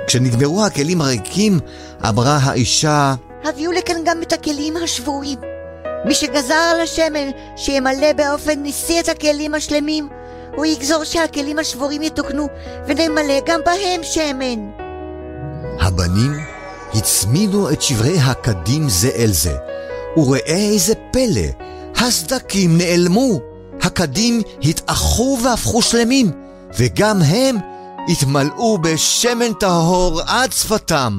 כשנגמרו הכלים הריקים, אמרה האישה, הביאו לכאן גם את הכלים השבורים. מי שגזר על השמן שימלא באופן ניסי את הכלים השלמים, הוא יגזור שהכלים השבורים יתוקנו ונמלא גם בהם שמן. הבנים הצמידו את שברי הקדים זה אל זה, וראה איזה פלא, הסדקים נעלמו, הקדים התאחו והפכו שלמים, וגם הם התמלאו בשמן טהור עד שפתם.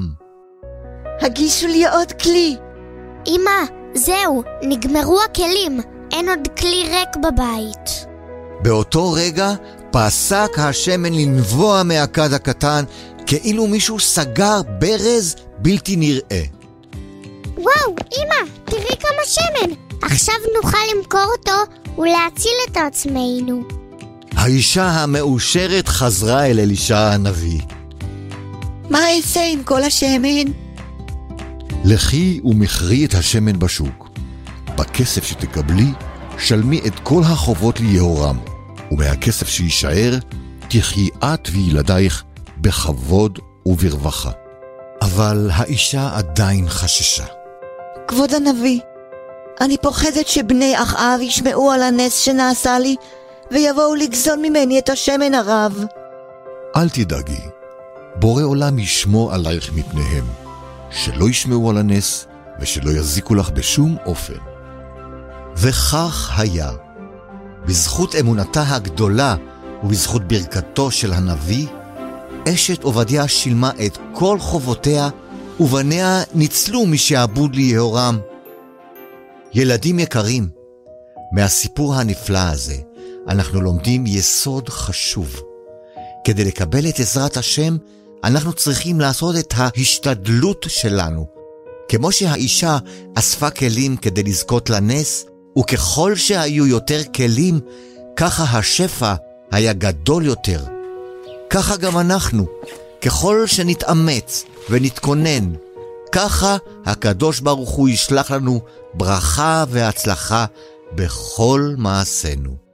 הגישו לי עוד כלי. אמא, זהו, נגמרו הכלים, אין עוד כלי ריק בבית. באותו רגע פסק השמן לנבוע מהכד הקטן, כאילו מישהו סגר ברז בלתי נראה. וואו, אמא, תראי כמה שמן. עכשיו נוכל למכור אותו ולהציל את עצמנו. האישה המאושרת חזרה אל אלישע הנביא. מה אעשה עם כל השמן? לכי ומכרי את השמן בשוק. בכסף שתקבלי, שלמי את כל החובות ליהורם, ומהכסף שישאר, תחי את וילדייך בכבוד וברווחה. אבל האישה עדיין חששה. כבוד הנביא, אני פוחדת שבני אחאב ישמעו על הנס שנעשה לי, ויבואו לגזול ממני את השמן הרב. אל תדאגי, בורא עולם ישמור עלייך מפניהם, שלא ישמעו על הנס ושלא יזיקו לך בשום אופן. וכך היה. בזכות אמונתה הגדולה ובזכות ברכתו של הנביא, אשת עובדיה שילמה את כל חובותיה, ובניה ניצלו משעבוד ליהורם. ילדים יקרים, מהסיפור הנפלא הזה אנחנו לומדים יסוד חשוב. כדי לקבל את עזרת השם, אנחנו צריכים לעשות את ההשתדלות שלנו. כמו שהאישה אספה כלים כדי לזכות לנס, וככל שהיו יותר כלים, ככה השפע היה גדול יותר. ככה גם אנחנו, ככל שנתאמץ ונתכונן, ככה הקדוש ברוך הוא ישלח לנו ברכה והצלחה בכל מעשינו.